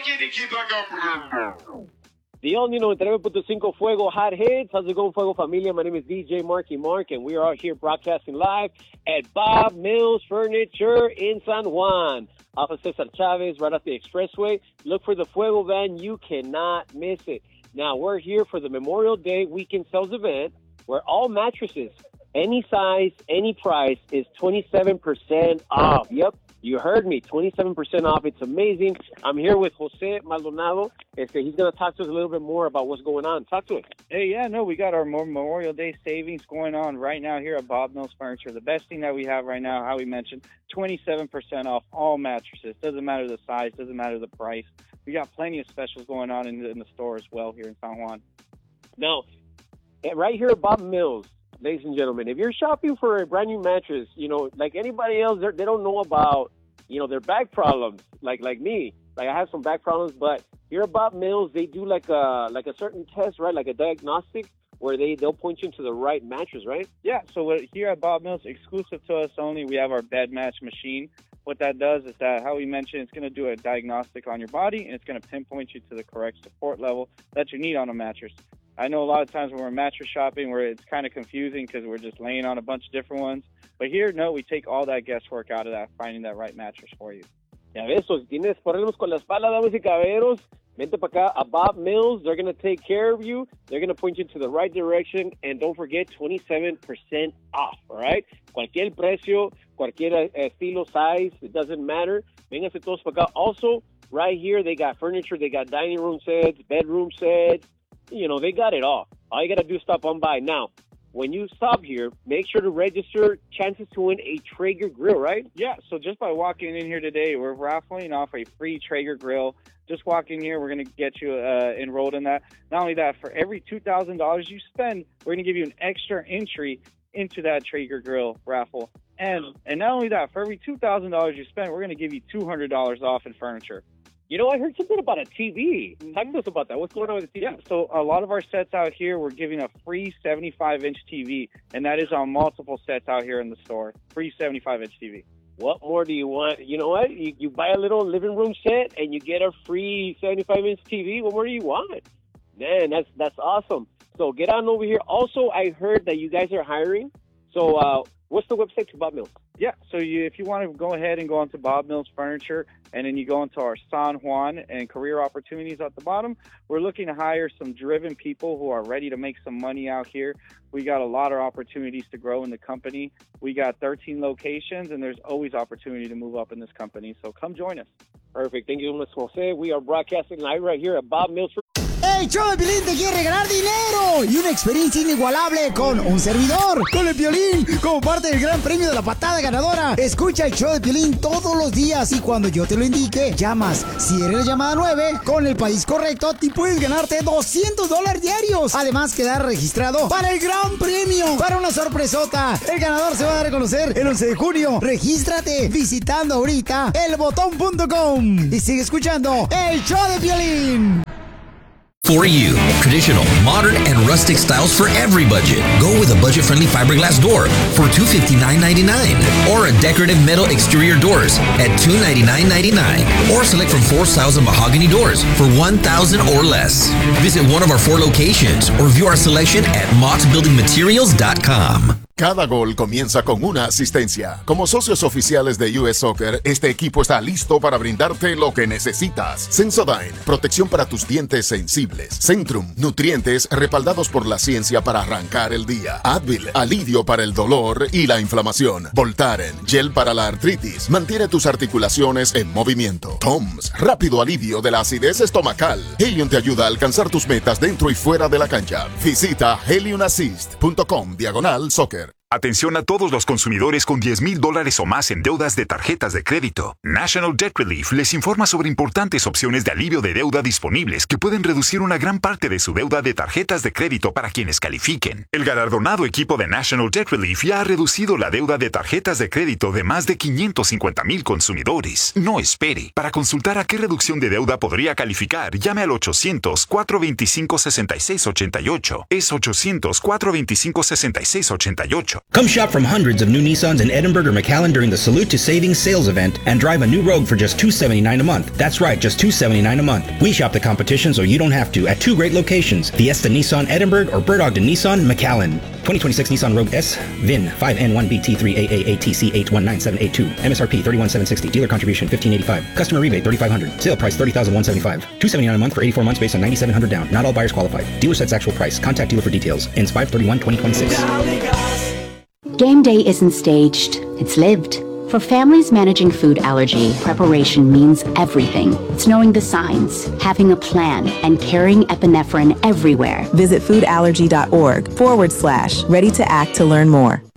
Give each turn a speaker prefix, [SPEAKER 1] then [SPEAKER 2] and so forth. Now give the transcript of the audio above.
[SPEAKER 1] The only 99.5 Fuego Hot Hits. How's it going, Fuego Familia? My name is DJ Marky Mark, and we are out here broadcasting live at Bob Mills Furniture in San Juan. Off of Cesar Chavez, right off the expressway. Look for the Fuego van. You cannot miss it. Now, we're here for the Memorial Day weekend sales event where all mattresses, any size, any price, is 27% off. Yep, you heard me, 27% off. It's amazing. I'm here with Jose Maldonado. He's going to talk to us a little bit more about what's going on. Talk to us.
[SPEAKER 2] Hey, we got our Memorial Day savings going on right now here at Bob Mills Furniture. The best thing that we have right now, how we mentioned, 27% off all mattresses. Doesn't matter the size, doesn't matter the price. We got plenty of specials going on in the store as well here in San Juan.
[SPEAKER 1] Now, right here at Bob Mills, ladies and gentlemen, if you're shopping for a brand new mattress, like anybody else, they don't know about, their back problems, like me. Like, I have some back problems, but here at Bob Mills, they do like a certain test, right? Like a diagnostic where they'll point you to the right mattress, right?
[SPEAKER 2] Yeah, so here at Bob Mills, exclusive to us only, we have our bed match machine. What that does is that, how we mentioned, it's going to do a diagnostic on your body, and it's going to pinpoint you to the correct support level that you need on a mattress. I know a lot of times when we're mattress shopping where it's kind of confusing because we're just laying on a bunch of different ones. But here, no, we take all that guesswork out of that, finding that right mattress for you.
[SPEAKER 1] Ya ves, si tienes problemas con la espalda, damas y caballeros, vente para acá a Bob Mills. They're going to take care of you. They're going to point you to the right direction. And don't forget, 27% off, all right? Cualquier precio, cualquier estilo, size, it doesn't matter. Véngase todos para acá. Also, right here, they got furniture. They got dining room sets, bedroom sets. They got it all. All you got to do is stop on by. Now, when you stop here, make sure to register. Chances to win a Traeger grill, right?
[SPEAKER 2] Yeah, so just by walking in here today, we're raffling off a free Traeger grill. Just walk in here, we're going to get you enrolled in that. Not only that, for every $2,000 you spend, we're going to give you an extra entry into that Traeger grill raffle. And not only that, for every $2,000 you spend, we're going to give you $200 off in furniture.
[SPEAKER 1] I heard something about a TV. Talk to us about that. What's going on with the TV?
[SPEAKER 2] Yeah, so a lot of our sets out here, we're giving a free 75-inch TV, and that is on multiple sets out here in the store. Free 75-inch TV.
[SPEAKER 1] What more do you want? You know what? You buy a little living room set, and you get a free 75-inch TV. What more do you want? Man, that's awesome. So get on over here. Also, I heard that you guys are hiring. So what's the website to Bob Mills?
[SPEAKER 2] Yeah, so if you want to go ahead and go onto Bob Mills Furniture, and then you go into our San Juan and career opportunities at the bottom, we're looking to hire some driven people who are ready to make some money out here. We got a lot of opportunities to grow in the company. We got 13 locations, and there's always opportunity to move up in this company. So come join us.
[SPEAKER 1] Perfect. Thank you, Mr. Jose. We are broadcasting live right here at Bob Mills.
[SPEAKER 3] El show de Piolín te quiere ganar dinero y una experiencia inigualable con un servidor, con el Piolín, como parte del gran premio de la patada ganadora. Escucha el show de Piolín todos los días y cuando yo te lo indique, llamas. Si eres la llamada 9, con el país correcto, y puedes ganarte $200 diarios. Además, quedar registrado para el gran premio, para una sorpresota. El ganador se va a dar a conocer el 11 de junio. Regístrate visitando ahorita elbotón.com y sigue escuchando el show de Piolín.
[SPEAKER 4] For you, traditional, modern, and rustic styles for every budget. Go with a budget-friendly fiberglass door for $259.99, or a decorative metal exterior doors at $299.99, or select from 4 styles of mahogany doors for $1,000 or less. Visit one of our 4 locations or view our selection at mottbuildingmaterials.com.
[SPEAKER 5] Cada gol comienza con una asistencia. Como socios oficiales de US Soccer, este equipo está listo para brindarte lo que necesitas. Sensodyne, protección para tus dientes sensibles. Centrum, nutrientes respaldados por la ciencia para arrancar el día. Advil, alivio para el dolor y la inflamación. Voltaren, gel para la artritis, mantiene tus articulaciones en movimiento. Toms, rápido alivio de la acidez estomacal. Helium te ayuda a alcanzar tus metas dentro y fuera de la cancha. Visita heliumassist.com/soccer.
[SPEAKER 6] Atención a todos los consumidores con $10,000 o más en deudas de tarjetas de crédito. National Debt Relief les informa sobre importantes opciones de alivio de deuda disponibles que pueden reducir una gran parte de su deuda de tarjetas de crédito para quienes califiquen. El galardonado equipo de National Debt Relief ya ha reducido la deuda de tarjetas de crédito de más de 550,000 consumidores. No espere. Para consultar a qué reducción de deuda podría calificar, llame al 800-425-6688. Es 800-425-6688.
[SPEAKER 7] Come shop from hundreds of new Nissans in Edinburgh or McAllen during the Salute to Savings sales event and drive a new Rogue for just $279 a month. That's right, just $279 a month. We shop the competition so you don't have to at 2 great locations, Fiesta Nissan Edinburgh or Bird Ogden Nissan McAllen. 2026 Nissan Rogue S, VIN 5N1BT3AAATC819782, MSRP $31,760, dealer contribution $1,585, customer rebate $3,500, sale price $30,175, $279 a month for 84 months based on $9,700 down. Not all buyers qualified. Dealer sets actual price. Contact dealer for details. Ends 5/31/2026.
[SPEAKER 8] Game day isn't staged, it's lived. For families managing food allergy, preparation means everything. It's knowing the signs, having a plan, and carrying epinephrine everywhere.
[SPEAKER 9] Visit foodallergy.org/ready to act to learn more.